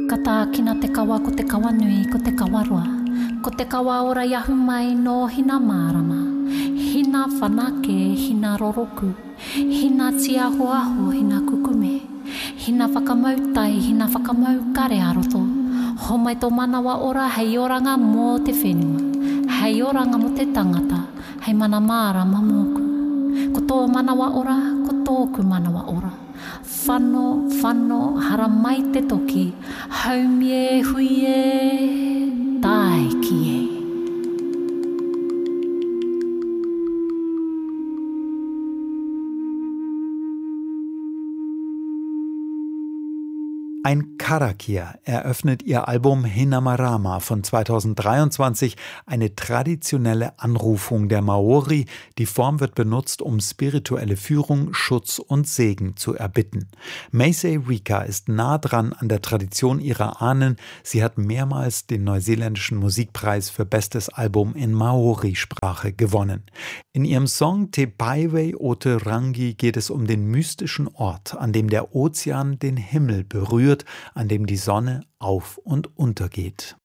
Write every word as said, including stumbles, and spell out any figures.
Kata kina te kawa ko te kawa nui ko te kawa roa. Ko te kawa ora yahu mai no hina marama. Hina whanake, hina roroku. Hina tiahoaho, hina kukume. Hina whakamautai, hina whakamau kare aroto. Homai tō manawa ora hei oranga mō te whenua. Hei oranga mo te tangata, hei mana marama mōku. Ko tō manawa ora, ko tōku manawa ora. Whano, whano, hara mai te toki. Haumie, huie, tae ki e. Ein Karakia eröffnet ihr Album Hinamarama von zweitausenddreiundzwanzig, eine traditionelle Anrufung der Maori. Die Form wird benutzt, um spirituelle Führung, Schutz und Segen zu erbitten. Maisey Rika ist nah dran an der Tradition ihrer Ahnen. Sie hat mehrmals den neuseeländischen Musikpreis für bestes Album in Maori-Sprache gewonnen. In ihrem Song Te Paiwei o te Rangi geht es um den mystischen Ort, an dem der Ozean den Himmel berührt, an dem die Sonne auf- und untergeht.